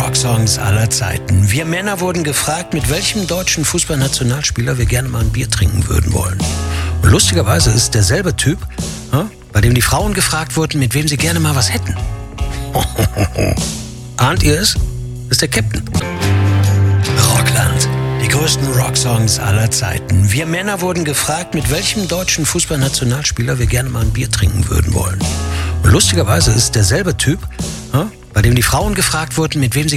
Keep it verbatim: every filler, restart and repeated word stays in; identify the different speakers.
Speaker 1: Rocksongs aller Zeiten. Wir Männer wurden gefragt, mit welchem deutschen Fußballnationalspieler wir gerne mal ein Bier trinken würden wollen. Und lustigerweise ist derselbe Typ, bei dem die Frauen gefragt wurden, mit wem sie gerne mal was hätten. Ahnt ihr es? Das ist der Captain. Rockland. Die größten Rocksongs aller Zeiten. Wir Männer wurden gefragt, mit welchem deutschen Fußballnationalspieler wir gerne mal ein Bier trinken würden wollen. Und lustigerweise ist derselbe Typ, bei dem die Frauen gefragt wurden, mit wem sie